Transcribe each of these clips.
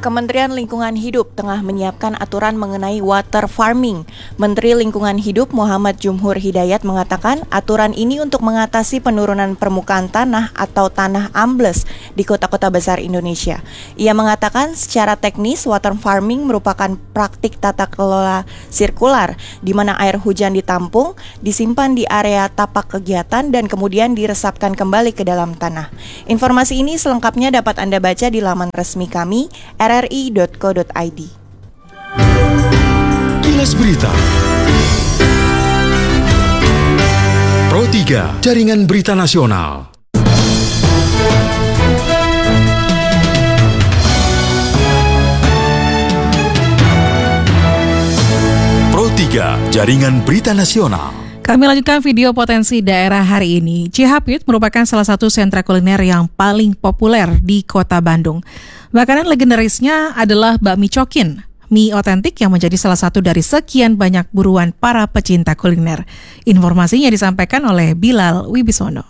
Kementerian Lingkungan Hidup tengah menyiapkan aturan mengenai water farming. Menteri Lingkungan Hidup Muhammad Jumhur Hidayat mengatakan aturan ini untuk mengatasi penurunan permukaan tanah atau tanah ambles di kota-kota besar Indonesia. Ia mengatakan secara teknis water farming merupakan praktik tata kelola sirkular di mana air hujan ditampung, disimpan di area tapak kegiatan dan kemudian diresapkan kembali ke dalam tanah. Informasi ini selengkapnya dapat Anda baca di laman resmi kami rri.co.id. Kilas Berita Pro 3 Jaringan Berita Nasional. Pro 3 Jaringan Berita Nasional. Kami lanjutkan video potensi daerah hari ini. Cihapit merupakan salah satu sentra kuliner yang paling populer di kota Bandung. Makanan legendarisnya adalah bakmi cokin, mie otentik yang menjadi salah satu dari sekian banyak buruan para pecinta kuliner. Informasinya disampaikan oleh Bilal Wibisono.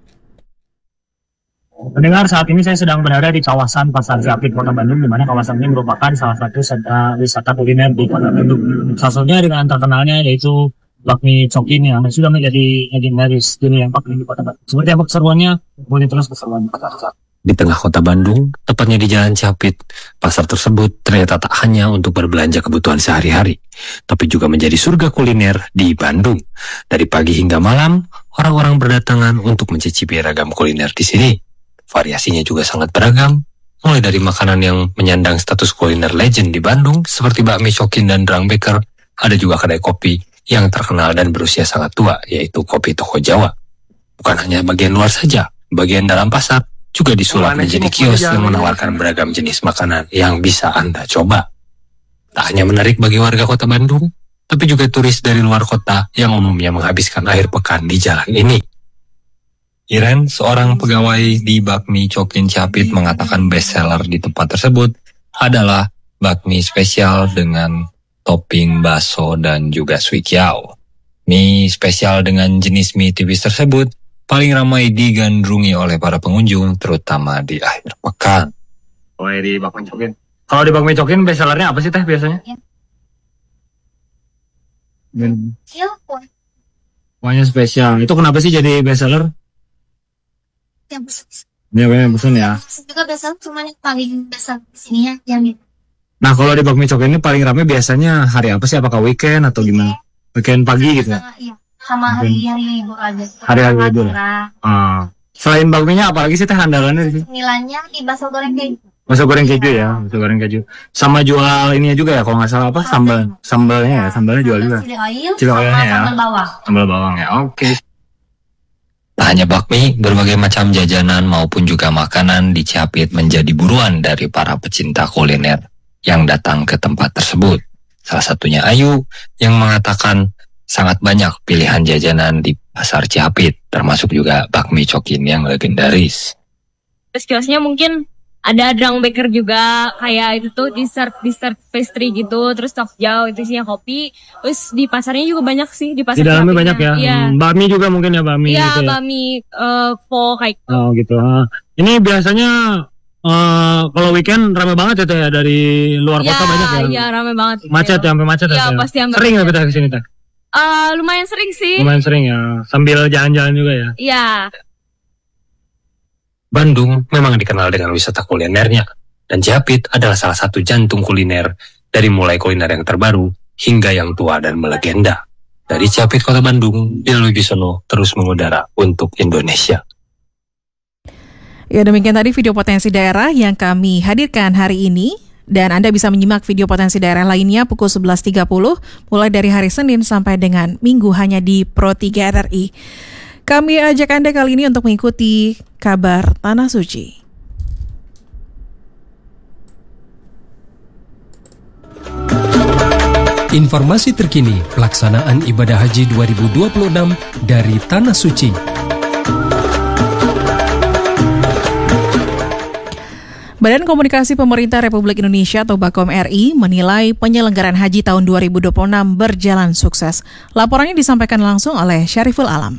Pendengar, saat ini saya sedang berada di kawasan Pasar Cihapit, Kota Bandung, di mana kawasan ini merupakan salah satu sentra wisata kuliner di Kota Bandung. Salah satunya dengan terkenalnya yaitu bakmi cokin yang sudah menjadi legendaris dunia yang paling di Kota Bandung. Seperti apa keseruannya? Boleh terus keseruan pasar. Di tengah kota Bandung, tepatnya di Jalan Cihapit, pasar tersebut ternyata tak hanya untuk berbelanja kebutuhan sehari-hari, tapi juga menjadi surga kuliner di Bandung. Dari pagi hingga malam, orang-orang berdatangan untuk mencicipi ragam kuliner di sini. Variasinya juga sangat beragam, mulai dari makanan yang menyandang status kuliner legend di Bandung, seperti bakmi cokin dan Drang Baker. Ada juga kedai kopi yang terkenal dan berusia sangat tua, yaitu Kopi Toko Jawa. Bukan hanya bagian luar saja, bagian dalam pasar juga disulap menjadi kios yang menawarkan beragam jenis makanan yang bisa Anda coba. Tak hanya menarik bagi warga kota Bandung, tapi juga turis dari luar kota yang umumnya menghabiskan akhir pekan di jalan ini. Iren, seorang pegawai di Bakmi Cokin Cihapit, mengatakan bestseller di tempat tersebut adalah bakmi spesial dengan topping bakso dan juga suikiao. Mie spesial dengan jenis mie tipis tersebut paling ramai digandrungi oleh para pengunjung, terutama di akhir pekan. Oh, di bakmi cokin. Kalau di bakmi cokin bestsellernya apa sih teh biasanya? Kuahnya spesial. Itu kenapa sih jadi bestseller? Yang besar. Ya, banyak pesan ya. Juga besar, cuma yang paling besar di sini ya, yang itu. Nah, kalau di bakmi cokin ini paling ramai biasanya hari apa sih? Apakah weekend atau gimana? Weekend pagi gitu ya? Iya. Sama hari-hari libur aja. Hari-hari libur. Selain bakminya apa lagi sih teh andalannya di sini? Nilainya di bakso goreng keju. Bakso goreng keju ya, bakso goreng keju. Sama jual ininya juga ya, kalau nggak salah apa? Sambalnya ya, sambalnya jual juga. Chili oilnya ya. Sambal bawang. Sambal bawang ya, oke. Tak hanya bakmi, berbagai macam jajanan maupun juga makanan di Cihapit menjadi buruan dari para pecinta kuliner yang datang ke tempat tersebut. Salah satunya Ayu yang mengatakan sangat banyak pilihan jajanan di Pasar Cihapit, termasuk juga bakmi cokin yang legendaris. Terus kiosnya mungkin ada Drang Baker juga, kayak itu tuh dessert pastry gitu, terus tokjau itu isinya kopi. Terus di pasarnya juga banyak sih, di pasar. Di dalamnya banyak ya. Iya. Bakmi juga mungkin ya, bakmi. Iya, gitu ya? bakmi pho kayak gitu. Oh gitu. Ini biasanya kalau weekend ramai banget ya teh ya, dari luar kota banyak ya. Iya, ramai banget. Macet ya, sampai macet ya. Iya, pasti sampai. Sering nggak kita kesini teh? Lumayan sering sih. Lumayan sering ya, sambil jalan-jalan juga ya. Iya. Bandung memang dikenal dengan wisata kulinernya, dan Cihapit adalah salah satu jantung kuliner, dari mulai kuliner yang terbaru hingga yang tua dan melegenda. Dari Cihapit, Kota Bandung, Bilal Wibisono terus mengudara untuk Indonesia. Ya, demikian tadi video potensi daerah yang kami hadirkan hari ini. Dan Anda bisa menyimak video potensi daerah lainnya pukul 11.30 mulai dari hari Senin sampai dengan Minggu hanya di Pro 3 RRI. Kami ajak Anda kali ini untuk mengikuti kabar Tanah Suci. Informasi terkini pelaksanaan ibadah haji 2026 dari Tanah Suci. Badan Komunikasi Pemerintah Republik Indonesia atau Bakom RI menilai penyelenggaraan haji tahun 2026 berjalan sukses. Laporannya disampaikan langsung oleh Syariful Alam.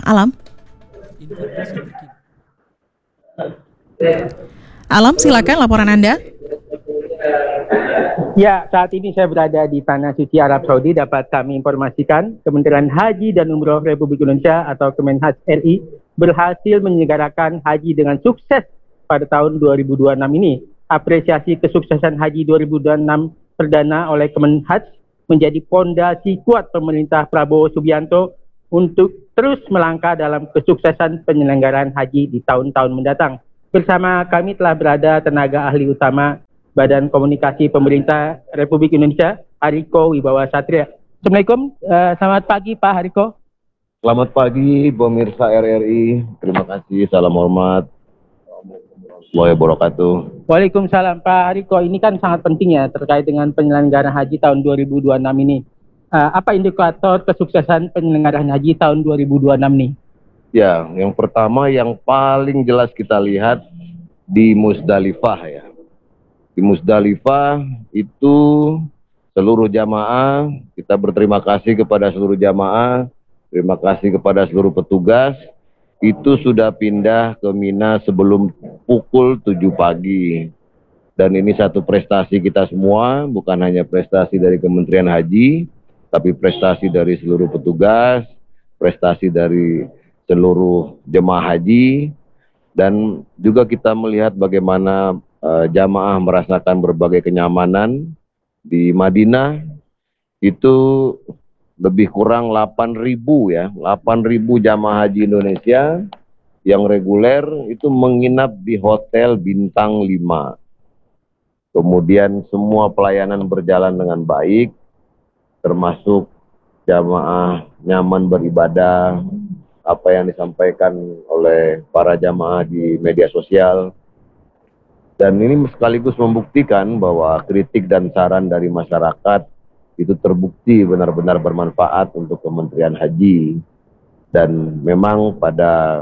Alam, silakan laporan Anda. Ya, saat ini saya berada di Tanah Suci Arab Saudi. Dapat kami informasikan, Kementerian Haji dan Umroh Republik Indonesia atau Kemenhaj RI berhasil menyelenggarakan haji dengan sukses pada tahun 2026 ini. Apresiasi kesuksesan haji 2026 perdana oleh Kemenhaj menjadi pondasi kuat pemerintah Prabowo Subianto untuk terus melangkah dalam kesuksesan penyelenggaraan haji di tahun-tahun mendatang. Bersama kami telah berada tenaga ahli utama Badan Komunikasi Pemerintah Republik Indonesia, Hariko Wibawa Satria. Assalamualaikum, selamat pagi Pak Hariko. Selamat pagi pemirsa RRI, terima kasih, salam hormat, warahmatullahi wabarakatuh. Waalaikumsalam Pak Hariko, ini kan sangat penting ya terkait dengan penyelenggaraan haji tahun 2026 ini. Apa indikator kesuksesan penyelenggaraan haji tahun 2026 nih? Ya, yang pertama yang paling jelas kita lihat di Musdalifah ya. Di Musdalifah itu seluruh jamaah, kita berterima kasih kepada seluruh jamaah, terima kasih kepada seluruh petugas, itu sudah pindah ke Mina sebelum pukul 7 pagi. Dan ini satu prestasi kita semua, bukan hanya prestasi dari Kementerian Haji, tapi prestasi dari seluruh petugas, prestasi dari seluruh jemaah haji, dan juga kita melihat bagaimana jamaah merasakan berbagai kenyamanan. Di Madinah itu lebih kurang 8.000 ya, 8.000 jamaah haji Indonesia yang reguler itu menginap di hotel bintang 5. Kemudian semua pelayanan berjalan dengan baik, termasuk jamaah nyaman beribadah, apa yang disampaikan oleh para jamaah di media sosial. Dan ini sekaligus membuktikan bahwa kritik dan saran dari masyarakat itu terbukti benar-benar bermanfaat untuk Kementerian Haji. Dan memang pada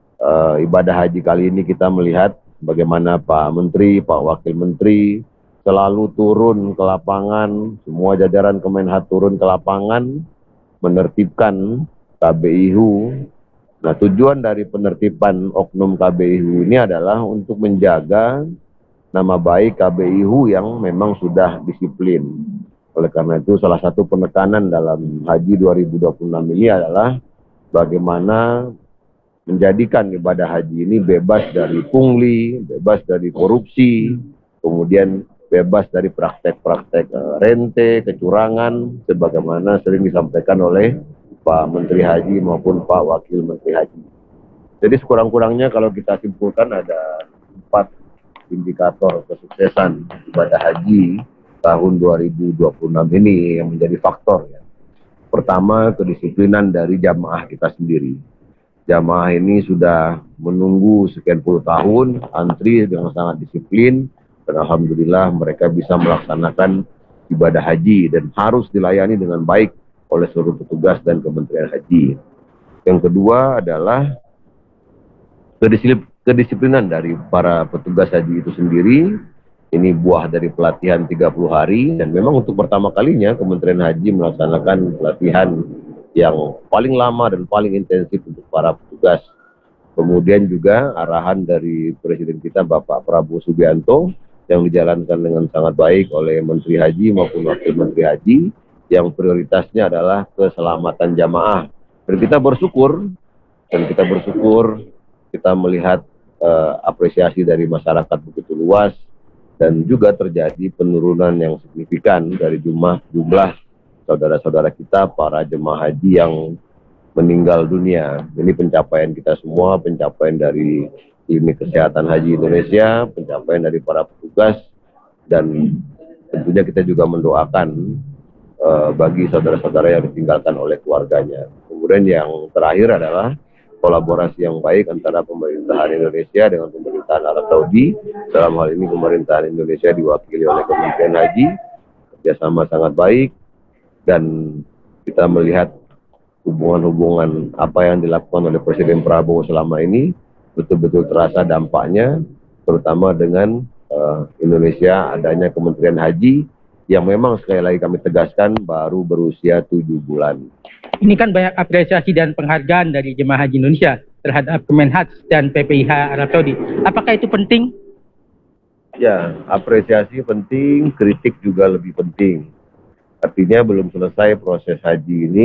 ibadah haji kali ini kita melihat bagaimana Pak Menteri, Pak Wakil Menteri selalu turun ke lapangan, semua jajaran Kemenhaj turun ke lapangan, menertibkan KBIHU. Nah, tujuan dari penertiban oknum KBIHU ini adalah untuk menjaga nama baik KBIHU yang memang sudah disiplin. Oleh karena itu, salah satu penekanan dalam Haji 2026 ini adalah bagaimana menjadikan ibadah haji ini bebas dari pungli, bebas dari korupsi, kemudian bebas dari praktek-praktek rente, kecurangan, sebagaimana sering disampaikan oleh Pak Menteri Haji maupun Pak Wakil Menteri Haji. Jadi sekurang-kurangnya kalau kita simpulkan ada 4 indikator kesuksesan ibadah haji tahun 2026 ini yang menjadi faktor ya. Pertama, kedisiplinan dari jamaah kita sendiri. Jamaah ini sudah menunggu sekian puluh tahun, antri dengan sangat disiplin, dan alhamdulillah mereka bisa melaksanakan ibadah haji dan harus dilayani dengan baik oleh seluruh petugas dan Kementerian Haji. Yang kedua adalah kedisiplinan dari para petugas haji itu sendiri. Ini buah dari pelatihan 30 hari, dan memang untuk pertama kalinya Kementerian Haji melaksanakan pelatihan yang paling lama dan paling intensif untuk para petugas. Kemudian juga arahan dari Presiden kita Bapak Prabowo Subianto yang dijalankan dengan sangat baik oleh Menteri Haji maupun Wakil Menteri Haji, yang prioritasnya adalah keselamatan jamaah. Dan kita bersyukur kita melihat apresiasi dari masyarakat begitu luas, dan juga terjadi penurunan yang signifikan dari jumlah saudara-saudara kita para jemaah haji yang meninggal dunia. Ini pencapaian kita semua, pencapaian dari Klinik Kesehatan Haji Indonesia, pencapaian dari para petugas, dan tentunya kita juga mendoakan bagi saudara-saudara yang ditinggalkan oleh keluarganya. Kemudian yang terakhir adalah kolaborasi yang baik antara pemerintahan Indonesia dengan pemerintahan Arab Saudi. Dalam hal ini pemerintahan Indonesia diwakili oleh Kementerian Haji, kerjasama sangat baik, dan kita melihat hubungan-hubungan apa yang dilakukan oleh Presiden Prabowo selama ini betul-betul terasa dampaknya, terutama dengan Indonesia adanya Kementerian Haji yang memang sekali lagi kami tegaskan baru berusia 7 bulan. Ini kan banyak apresiasi dan penghargaan dari jemaah haji Indonesia terhadap Kemenhaj dan PPIH Arab Saudi. Apakah itu penting? Ya, apresiasi penting, kritik juga lebih penting. Artinya belum selesai proses haji ini.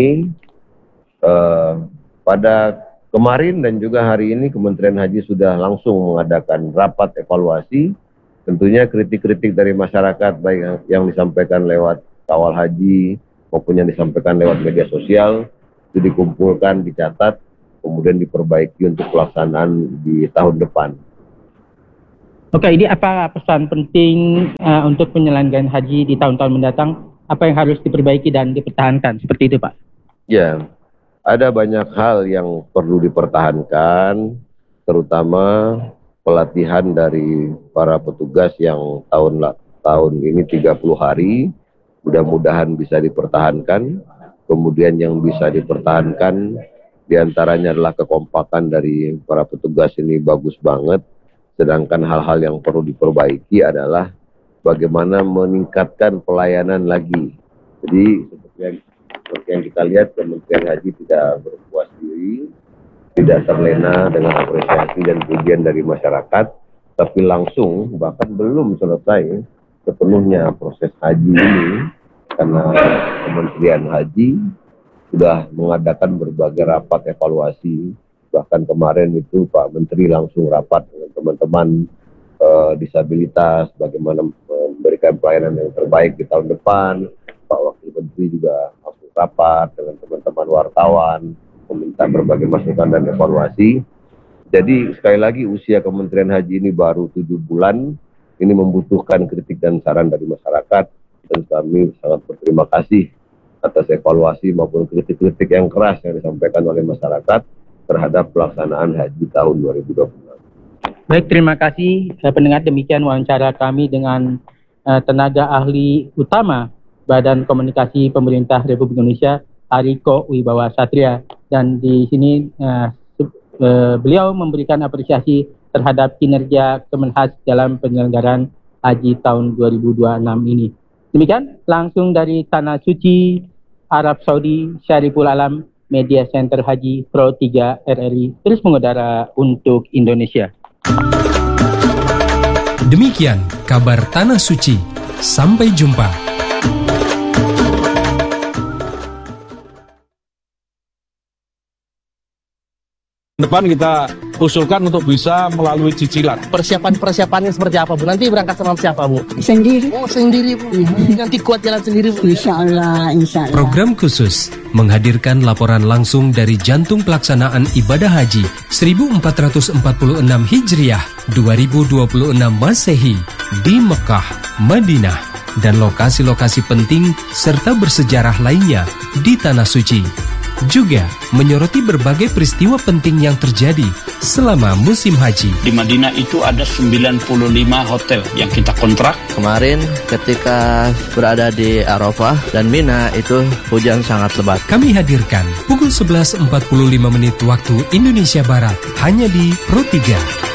Pada kemarin dan juga hari ini Kementerian Haji sudah langsung mengadakan rapat evaluasi. Tentunya kritik-kritik dari masyarakat baik yang disampaikan lewat kawal haji maupun yang disampaikan lewat media sosial itu dikumpulkan, dicatat, kemudian diperbaiki untuk pelaksanaan di tahun depan. Oke, ini apa pesan penting untuk penyelenggaraan haji di tahun-tahun mendatang? Apa yang harus diperbaiki dan dipertahankan? Seperti itu, Pak. Ya, ada banyak hal yang perlu dipertahankan, terutama pelatihan dari para petugas yang tahun ini 30 hari, mudah-mudahan bisa dipertahankan. Kemudian yang bisa dipertahankan diantaranya adalah kekompakan dari para petugas ini bagus banget. Sedangkan hal-hal yang perlu diperbaiki adalah bagaimana meningkatkan pelayanan lagi. Jadi seperti yang kita lihat, Kementerian Haji tidak berpuas diri, tidak terlena dengan apresiasi dan pujian dari masyarakat, tapi langsung bahkan belum selesai sepenuhnya proses haji ini, karena Kementerian Haji sudah mengadakan berbagai rapat evaluasi. Bahkan kemarin itu Pak Menteri langsung rapat dengan teman-teman disabilitas, bagaimana memberikan pelayanan yang terbaik di tahun depan. Pak Wakil Menteri juga langsung rapat dengan teman-teman wartawan, meminta berbagai masukan dan evaluasi. Jadi sekali lagi usia Kementerian Haji ini baru 7 bulan, ini membutuhkan kritik dan saran dari masyarakat, dan kami sangat berterima kasih atas evaluasi maupun kritik-kritik yang keras yang disampaikan oleh masyarakat terhadap pelaksanaan haji tahun 2026. Baik, terima kasih pendengar. Demikian wawancara kami dengan tenaga ahli utama Badan Komunikasi Pemerintah Republik Indonesia, Ariko Wibawa Satria. Dan di sini beliau memberikan apresiasi terhadap kinerja Kemenhaj dalam penyelenggaraan haji tahun 2026 ini. Demikian langsung dari Tanah Suci, Arab Saudi, Syariful Alam, Media Center Haji Pro 3 RRI terus mengudara untuk Indonesia. Demikian kabar Tanah Suci. Sampai jumpa. Depan kita usulkan untuk bisa melalui cicilan. Persiapannya seperti apa, Bu? Nanti berangkat sama siapa, Bu? Sendiri. Oh, sendiri, Bu. Nanti kuat jalan sendiri, Bu. Insya Allah. Program khusus menghadirkan laporan langsung dari jantung pelaksanaan ibadah haji 1446 Hijriah 2026 Masehi di Mekah, Madinah, dan lokasi-lokasi penting serta bersejarah lainnya di Tanah Suci. Juga menyoroti berbagai peristiwa penting yang terjadi selama musim haji. Di Madinah itu ada 95 hotel yang kita kontrak. Kemarin ketika berada di Arafah dan Mina itu hujan sangat lebat. Kami hadirkan pukul 11.45 waktu Indonesia Barat hanya di Pro 3.